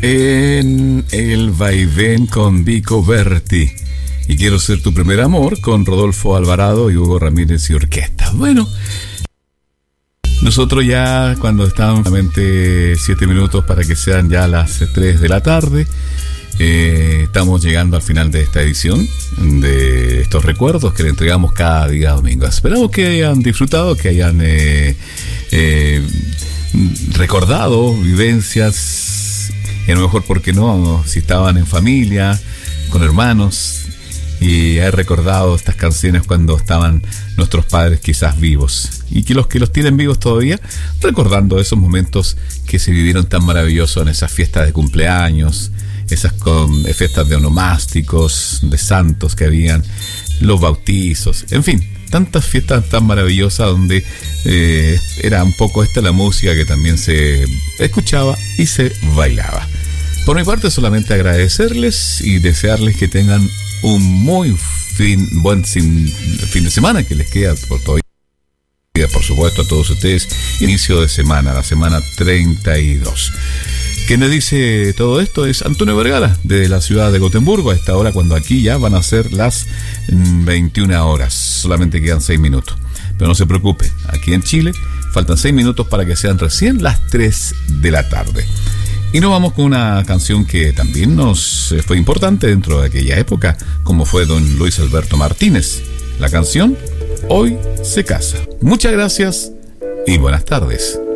En El Vaivén con Vico Berti y Quiero ser tu primer amor con Rodolfo Alvarado y Hugo Ramírez y Orquesta. Bueno, nosotros ya cuando estábamos solamente 7 minutos para que sean ya las 3 de la tarde, estamos llegando al final de esta edición de estos recuerdos que le entregamos cada día domingo. Esperamos que hayan disfrutado, que hayan recordado vivencias, y a lo mejor, ¿por qué no?, si estaban en familia, con hermanos, y haber recordado estas canciones cuando estaban nuestros padres quizás vivos, y que los tienen vivos todavía, recordando esos momentos que se vivieron tan maravillosos en esas fiestas de cumpleaños, esas fiestas de onomásticos, de santos que habían, los bautizos, en fin, tantas fiestas tan maravillosas donde era un poco esta la música que también se escuchaba y se bailaba. Por mi parte, solamente agradecerles y desearles que tengan un muy buen fin de semana que les queda por todavía, por supuesto, a todos ustedes. Inicio de semana, la semana 32. Quien le dice todo esto es Antonio Vergara, desde la ciudad de Gotemburgo, a esta hora, cuando aquí ya van a ser las 21 horas. Solamente quedan 6 minutos. Pero no se preocupe, aquí en Chile faltan 6 minutos para que sean recién las 3 de la tarde. Y nos vamos con una canción que también nos fue importante dentro de aquella época, como fue don Luis Alberto Martínez. La canción Hoy se casa. Muchas gracias y buenas tardes.